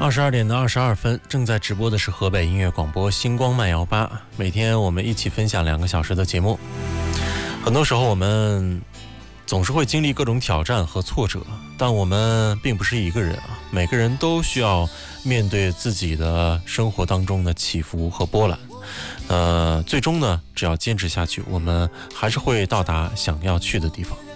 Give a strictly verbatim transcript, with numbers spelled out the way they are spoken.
二十二点的二十二分，正在直播的是河北音乐广播星光慢摇吧。每天我们一起分享两个小时的节目。很多时候我们总是会经历各种挑战和挫折，但我们并不是一个人啊，每个人都需要面对自己的生活当中的起伏和波澜。呃，最终呢，只要坚持下去，我们还是会到达想要去的地方。